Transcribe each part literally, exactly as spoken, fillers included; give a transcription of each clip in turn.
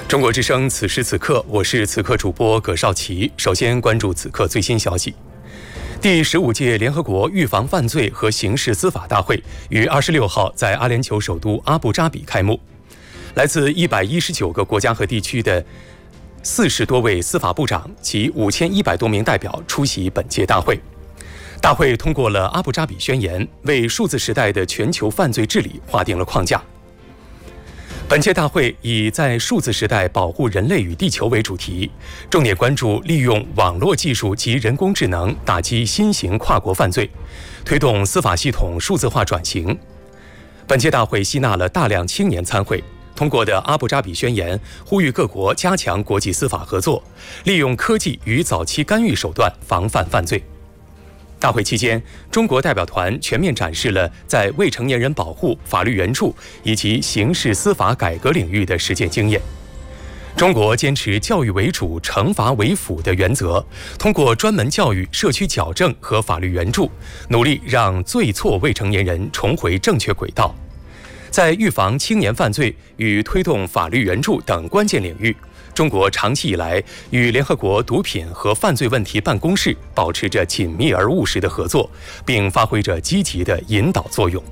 中国之声，此时此刻，我是此刻主播葛绍奇。首先关注此刻最新消息。第十五届联合国预防犯罪和刑事司法大会于二十六号在阿联酋首都阿布扎比开幕。来自一百一十九个国家和地区的四十多位司法部长及五千一百多名代表出席本届大会。大会通过了阿布扎比宣言，为数字时代的全球犯罪治理划定了框架。本届大会以在数字时代保护人类与地球为主题，重点关注利用网络技术及人工智能打击新型跨国犯罪，推动司法系统数字化转型。本届大会吸纳了大量青年参会，通过的阿布扎比宣言呼吁各国加强国际司法合作，利用科技与早期干预手段防范犯罪。大会期间，中国代表团全面展示了在未成年人保护、法律援助以及刑事司法改革领域的实践经验。中国坚持教育为主、惩罚为辅的原则，通过专门教育、社区矫正和法律援助，努力让罪错未成年人重回正确轨道。在预防青年犯罪与推动法律援助等关键领域，中国长期以来与联合国毒品和犯罪问题办公室保持着紧密而务实的合作，并发挥着积极的引导作用。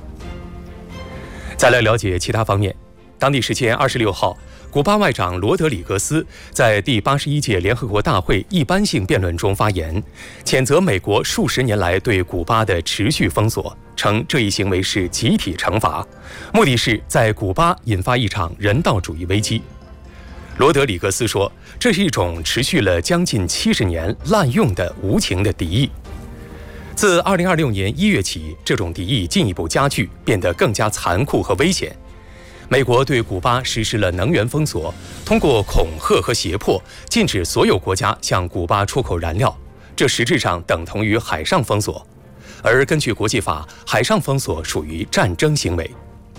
再来了解其他方面。当地时间二十六号，古巴外长罗德里格斯在第八十一届联合国大会一般性辩论中发言，谴责美国数十年来对古巴的持续封锁，称这一行为是集体惩罚，目的是在古巴引发一场人道主义危机。罗德里格斯说，这是一种持续了将近七十年滥用的无情的敌意。自二零二六年一月起，这种敌意进一步加剧，变得更加残酷和危险。美国对古巴实施了能源封锁，通过恐吓和胁迫，禁止所有国家向古巴出口燃料，这实质上等同于海上封锁。而根据国际法，海上封锁属于战争行为。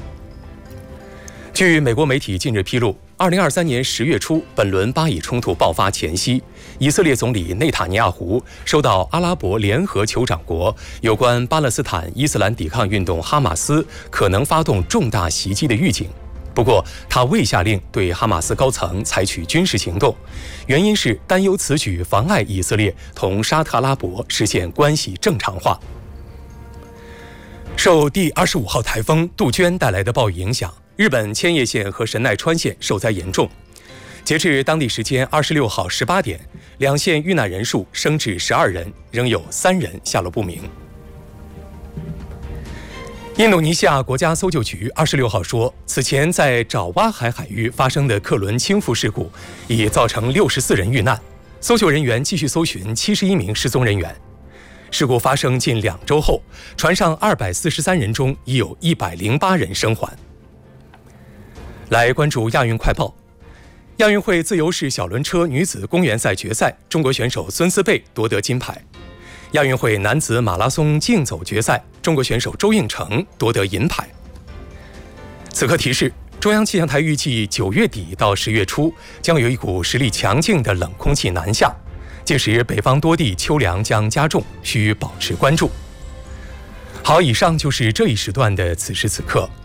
据美国媒体近日披露，二零二三年十月初，本轮巴以冲突爆发前夕，以色列总理内塔尼亚胡收到阿拉伯联合酋长国有关巴勒斯坦伊斯兰抵抗运动哈马斯可能发动重大袭击的预警。不过，他未下令对哈马斯高层采取军事行动，原因是担忧此举妨碍以色列同沙特阿拉伯实现关系正常化。受第二十五号台风杜鹃带来的暴雨影响，日本千叶县和神奈川县受灾严重。截至当地时间二十六号十八点，两县遇难人数升至十二人，仍有三人下落不明。印度尼西亚国家搜救局二十六号说，此前在爪哇海海域发生的客轮倾覆事故已造成六十四人遇难，搜救人员继续搜寻七十一名失踪人员。事故发生近两周后，船上二百四十三人中已有一百零八人生还。来关注亚运快报。亚运会自由式小轮车女子公园赛决赛，中国选手孙思贝夺得金牌。亚运会男子马拉松竞走决赛，中国选手周应成夺得银牌。此刻提示，中央气象台预计九月底到十月初将有一股实力强劲的冷空气南下，届时北方多地秋凉将加重，需保持关注。好，以上就是这一时段的此时此刻。